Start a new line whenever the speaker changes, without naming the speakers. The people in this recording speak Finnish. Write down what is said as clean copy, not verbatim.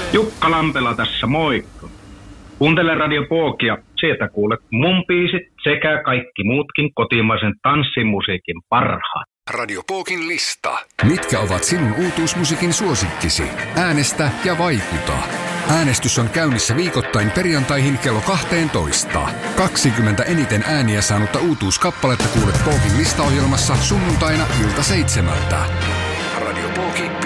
Jukka Lampela tässä, moikka. Kuuntele Radio Pookia, sieltä kuulet mun biisit sekä kaikki muutkin kotimaisen tanssimusiikin parhaat.
Radio Pookin lista. Mitkä ovat sinun uutuusmusiikin suosikkisi? Äänestä ja vaikuta. Äänestys on käynnissä viikoittain perjantaihin kello 12. 20 eniten ääniä saanutta uutuuskappaletta kuulet Pookin listaohjelmassa sunnuntaina ilta 7. Radio Pooki.